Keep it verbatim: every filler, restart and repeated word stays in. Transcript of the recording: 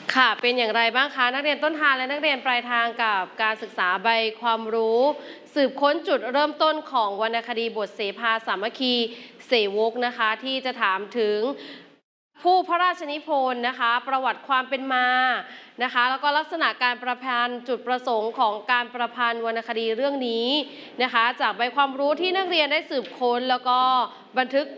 ค่ะเป็นอย่างไรบ้างคะนักเรียนต้นทางและนักเรียนปลายทางกับการศึกษาใบความรู้ สืบค้นจุดเริ่มต้นของวรรณคดีบทเสภาสามัคคีเสวกนะคะที่จะถามถึงผู้พระราชนิพนธ์นะคะประวัติความเป็นมานะคะแล้วก็ลักษณะการประพันธ์จุดประสงค์ของการประพันธ์วรรณคดีเรื่องนี้นะคะจากใบความรู้ที่นักเรียนได้สืบค้นแล้วก็บันทึก